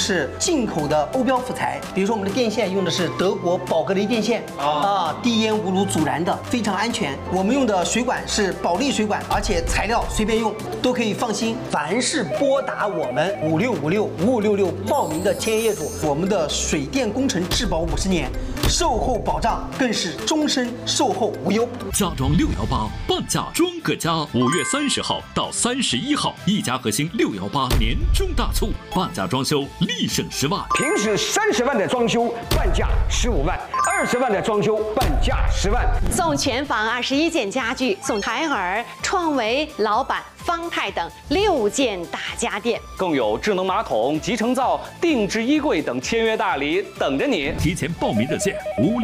是进口的欧标辅材，比如说我们的电线用的是德国宝格雷电线低烟无卤阻燃的，非常安全。我们用的水管是保利水管，而且材料随便用都可以放心。凡是拨打我们56565566报名的签约业主，我们的水电工程质保50年，售后保障更是终身售后无忧。 家装618半价装个家，5月30号到31号，一家核心618年终大促，半价装修立省10万。 平时30万的装修，半价15万；20万的装修，半价10万。 送全房21件家具，送海尔、创维、老板、方太等6件大家电， 更有智能马桶、集成灶、定制衣柜等签约大礼等着你。 提前报名热线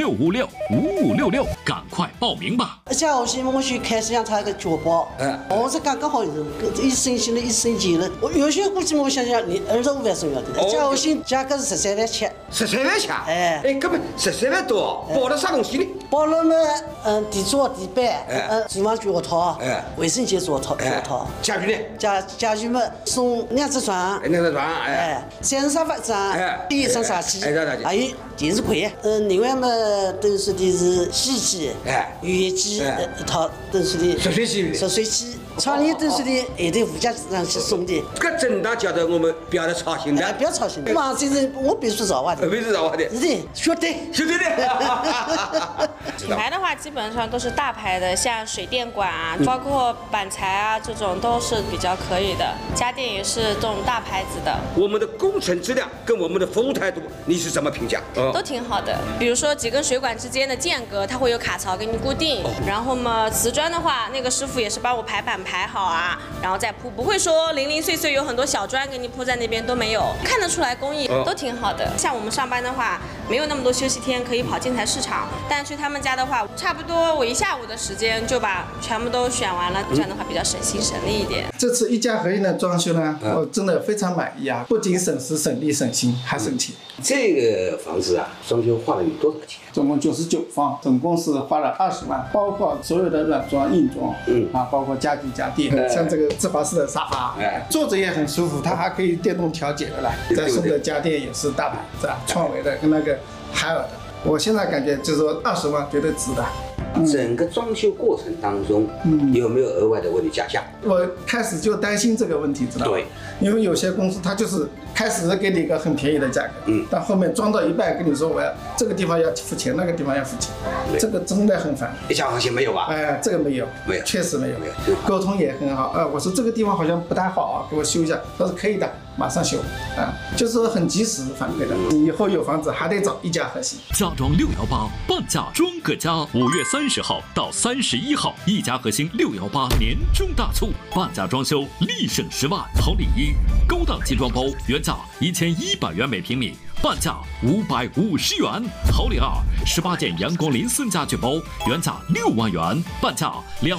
56565566，赶快报名吧！ 下午先我去开始让他一个脚包，我是刚好一升新了1升级了，我有些估计我想想你25万送要的，下午先价格是13万7。 13万7？根本13万多，包了啥东西呢？ 包了嘛，地桌、地板，厨房脚套，卫生间脚套。 家具呢？ 家具嘛，送2只床 ，2只床 ，3人沙发张，第一张茶几，还有电视柜，另外嘛，都说的是洗衣机，浴液机一套，都说的热水器，窗帘都说的还得附加上去送的。 这正大家的我们不要操心的， 不要操心。嘛，这是我必须找的， 必须找的， 是的，晓得的。 品牌的话，基本上都是大牌的，像水电管啊，包括板材啊，这种都是比较可以的。家电也是这种大牌子的。 我们的工程质量跟我们的服务态度，你是怎么评价？ 都挺好的。比如说几根水管之间的间隔，它会有卡槽给你固定。然后嘛，瓷砖的话，那个师傅也是帮我排板排好啊，然后再铺，不会说零零碎碎有很多小砖给你铺在那边都没有，看得出来工艺都挺好的。像我们上班的话，没有那么多休息天可以跑建材市场，但去他们家的话，差不多我1下午的时间就把全部都选完了，这样的话比较省心省力一点。 这次一家合一的装修呢，我真的非常满意啊！不仅省时省力省心，还省钱。 这个房子啊，装修花了有多少钱？ 总共99方，总共是花了20万，包括所有的软装、硬装，包括家具家电，像这个芝华士的沙发，坐着也很舒服，它还可以电动调节的啦。再送的家电也是大牌，是吧？创维的跟那个海尔的，我现在感觉就是说20万绝对值的。 整个装修过程当中，有没有额外的为你加价？ 我开始就担心这个问题，知道吗？对，因为有些公司它就是开始给你一个很便宜的价格，但后面装到一半跟你说我要这个地方要付钱，那个地方要付钱，这个真的很烦。 一家和谐没有吧？ 这个没有，确实没有，沟通也很好。我说这个地方好像不太好啊，给我修一下，他说可以的，马上修，就是很及时反馈的。以后有房子还得找一家和谐。 家装618半价装个家，5月30号到31号，一家核心618年终大促，半价装修立省10万。好礼一，高档集装包原价1100元每平米，半价550元。好礼二，18件阳光林森家具包原价6万元，半价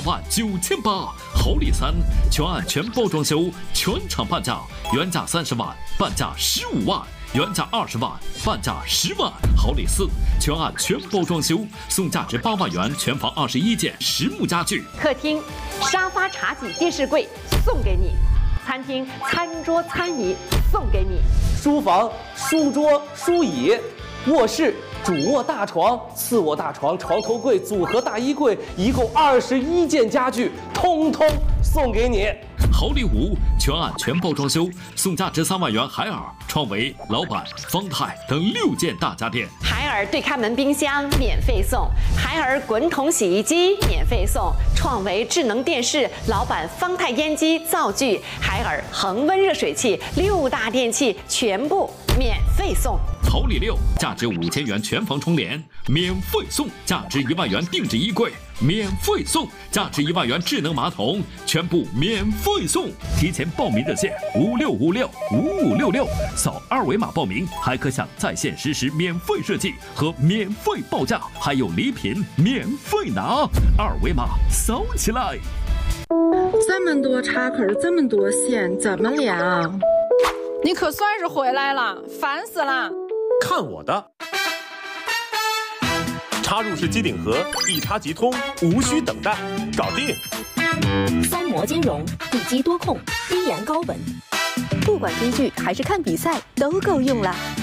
29800。好礼三，全案全包装修，全场半价，原价30万，半价15万。原价20万，半价10万。好礼四，全案全包装修，送价值8万元全房21件实木家具。 客厅沙发、茶几、电视柜送给你；餐厅餐桌、餐椅送给你； 书房书桌、书椅；卧室主卧大床、次卧大床、床头柜、组合大衣柜，一共21件家具，通通送给你。 好礼五，全案全包装修，送价值3万元海尔、创维、老板、方太等6件大家电。 海尔对开门冰箱免费送，海尔滚筒洗衣机免费送，创维智能电视、老板方太烟机灶具、海尔恒温热水器6大电器全部免费送。 好礼六，价值5000元全房窗帘免费送，价值1万元定制衣柜免费送，价值1万元智能马桶全部免费送。提前报名热线56565566，扫2维码报名，还可享在线实时免费设计和免费报价，还有礼品免费拿。2维码扫起来。 这么多插口，这么多线，怎么量？你可算是回来了，烦死了！ 看我的！插入式机顶盒，一插即通，无需等待，搞定！ 3膜兼容，地基多控，低盐高稳。 不管追剧还是看比赛，都够用了。